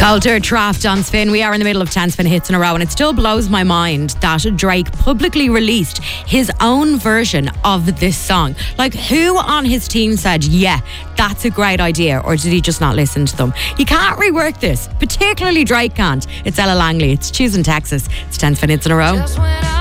Culture Trapped on Spin. We are in the middle of 10 Spin hits in a row, and it still blows my mind that Drake publicly released his own version of this song. Like, who on his team said, yeah, that's a great idea, or did he just not listen to them? You can't rework this, particularly Drake can't. It's Ella Langley. It's Choosing Texas. It's 10 Spin hits in a row.